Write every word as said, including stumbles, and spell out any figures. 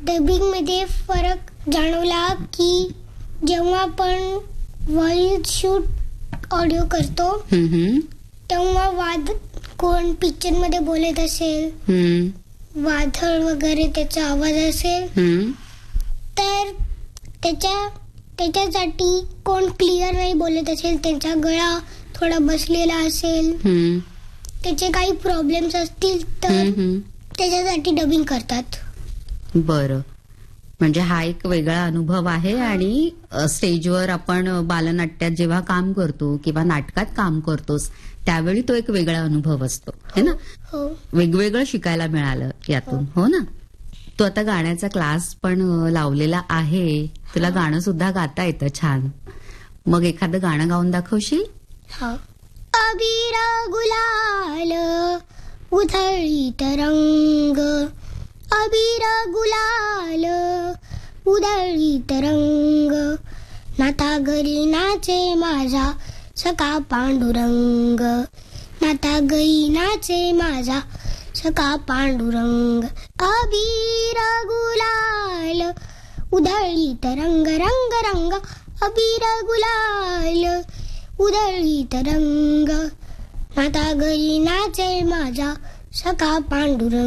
Dubbing मध्ये फरक जाणवला की जेव्हा आपण व्हॉइस शूट ऑडिओ करतो हम्म, तेव्हा वाद कोण पिक्चर मध्ये बोलत असेल, हम्म, वादळ वगैरे त्याचा आवाज असेल हम्म, तर त्याच्या त्याच्यासाठी कोण क्लिअर नाही बोलत असेल, त्यांचा गळा थोडा बसलेला असेल, हम्म, त्याचे काही प्रॉब्लेम्स असतील तर हम्म. त्याच्यासाठी डबिंग करतात. बरं, म्हणजे हा एक वेगळा अनुभव आहे. आणि अ, स्टेजवर आपण अ, बालनाट्यात जेव्हा काम करतो किंवा नाटकात काम करतोस त्यावेळी तो एक वेगळा अनुभव असतो, है ना. हो. वेगवेगळं शिकायला मिळालं यातून, हो ना. तू आता गाण्याचा क्लास पण अ, लावलेला आहे, तुला गाणं सुद्धा गाता येतं छान. मग एखादं गाणं गाऊन दाखवशील? हा. अबीर गुलाल उधळीत रंग, अबीर गुलाल उधळीत रंग, नाता घरी नाचे माझा सखा पांडुरंग, नाता घरी नाचे माझा सखा पांडुरंग, अबीर गुलाल उधळीत रंग, रंग रंग, अबीर गुलाल उधळीत रंग, नाता घरी नाचे माझा सखा पांडुरंग.